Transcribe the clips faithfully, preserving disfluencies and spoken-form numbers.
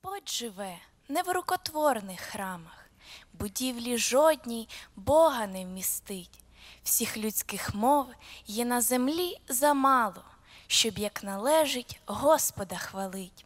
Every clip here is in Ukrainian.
Господь живе не в рукотворних храмах, будівлі жодній Бога не вмістить. Всіх людських мов є на землі замало, щоб, як належить, Господа хвалить.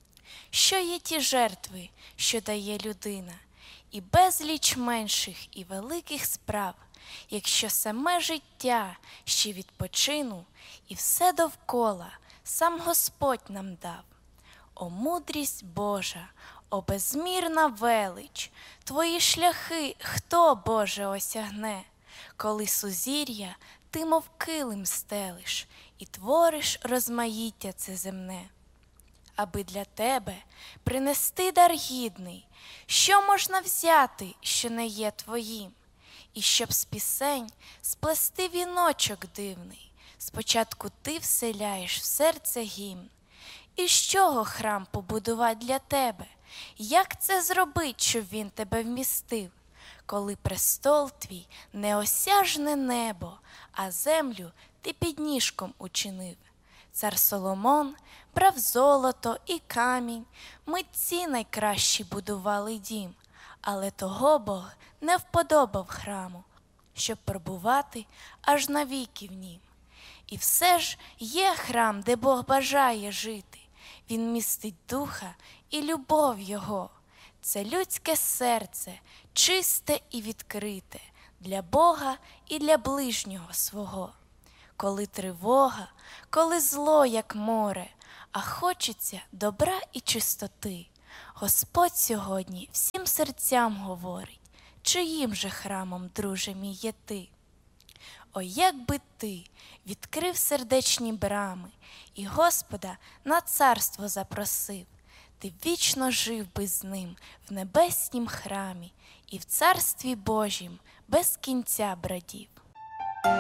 Що є ті жертви, що дає людина, і безліч менших і великих справ, якщо саме життя ще відпочину, і все довкола сам Господь нам дав. О мудрість Божа, о безмірна велич, твої шляхи хто, Боже, осягне, коли сузір'я ти, мов килим, стелиш, і твориш розмаїття це земне. Аби для тебе принести дар гідний, що можна взяти, що не є твоїм, і щоб з пісень сплести віночок дивний, спочатку ти вселяєш в серце гімн. І з чого храм побудувати для тебе? Як це зробить, щоб він тебе вмістив? Коли престол твій неосяжне небо, а землю ти під ніжком учинив. Цар Соломон брав золото і камінь, митці найкращі будували дім, але того Бог не вподобав храму, щоб пробувати аж навіки в нім. І все ж є храм, де Бог бажає жити. Він містить духа і любов Його. Це людське серце, чисте і відкрите, для Бога і для ближнього свого. Коли тривога, коли зло, як море, а хочеться добра і чистоти, Господь сьогодні всім серцям говорить, чиїм же храмом, друже мій, є ти? О, як би ти відкрив сердечні брами і Господа на царство запросив, ти вічно жив би з ним в небеснім храмі і в царстві Божім без кінця брадів.